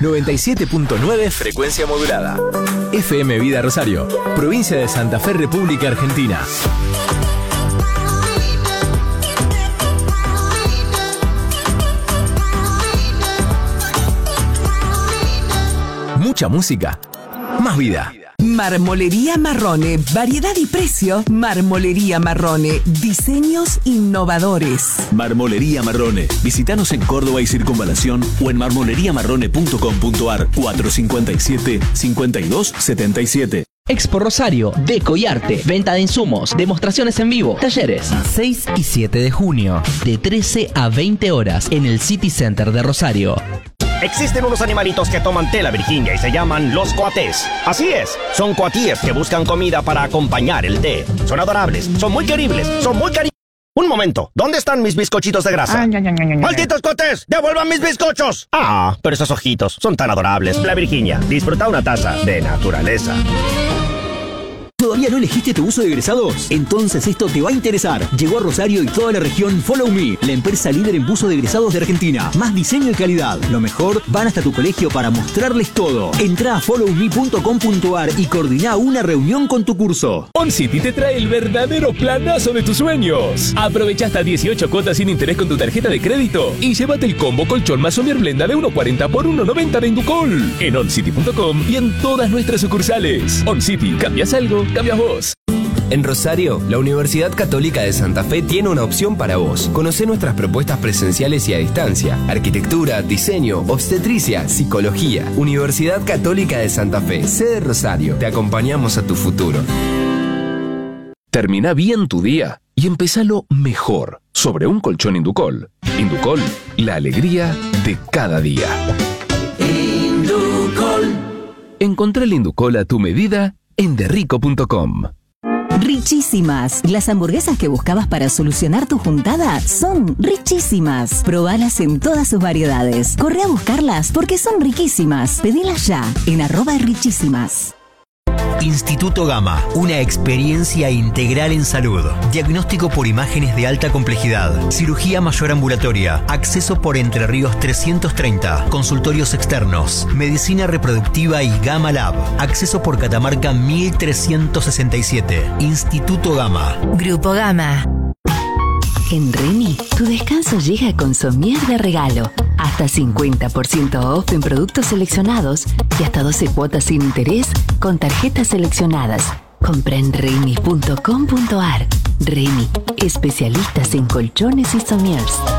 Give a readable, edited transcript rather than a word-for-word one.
97.9 frecuencia modulada. FM Vida Rosario, provincia de Santa Fe, República Argentina. Mucha música, más vida. Marmolería Marrone, variedad y precio. Marmolería Marrone, diseños innovadores. Marmolería Marrone, visítanos en Córdoba y Circunvalación o en marmoleriamarrone.com.ar 457-5277. Expo Rosario, Deco y Arte, venta de insumos, demostraciones en vivo, talleres. 6 y 7 de junio, de 13 a 20 horas, en el City Center de Rosario. Existen unos animalitos que toman tela, Virginia, y se llaman los cuatés. Así es, son cuatíes que buscan comida para acompañar el té. Son adorables, son muy queribles, son muy cariñosos. Un momento, ¿dónde están mis bizcochitos de grasa? ¡Malditos cuatés! ¡Devuelvan mis bizcochos! Ah, pero esos ojitos son tan adorables. La Virginia, disfruta una taza de naturaleza. ¿Todavía no elegiste tu buzo de egresados? Entonces esto te va a interesar. Llegó a Rosario y toda la región Follow Me, la empresa líder en buzo de egresados de Argentina. Más diseño y calidad. Lo mejor, van hasta tu colegio para mostrarles todo. Entrá a followme.com.ar y coordina una reunión con tu curso. OnCity te trae el verdadero planazo de tus sueños. Aprovecha hasta 18 cuotas sin interés con tu tarjeta de crédito y llévate el combo colchón más Somier Blenda de 1.40 por 1.90 de Inducol en oncity.com y en todas nuestras sucursales. OnCity, ¿cambias algo? Cambias vos. En Rosario, la Universidad Católica de Santa Fe tiene una opción para vos. Conocé nuestras propuestas presenciales y a distancia. Arquitectura, diseño, obstetricia, psicología. Universidad Católica de Santa Fe, sede Rosario. Te acompañamos a tu futuro. Termina bien tu día y empezalo mejor sobre un colchón Inducol. Inducol, la alegría de cada día. Inducol. Encontrá el Inducol a tu medida en derrico.com. Richísimas. Las hamburguesas que buscabas para solucionar tu juntada son richísimas. Probalas en todas sus variedades. Corre a buscarlas porque son riquísimas. Pedilas ya en @richísimas. Instituto Gama, una experiencia integral en salud. Diagnóstico por imágenes de alta complejidad, cirugía mayor ambulatoria, acceso por Entre Ríos 330, consultorios externos, medicina reproductiva y Gama Lab, acceso por Catamarca 1367. Instituto Gama. Grupo Gama. En Remy, tu descanso llega con somier de regalo. Hasta 50% off en productos seleccionados y hasta 12 cuotas sin interés con tarjetas seleccionadas. Compra en remy.com.ar. Remy, especialistas en colchones y somiers.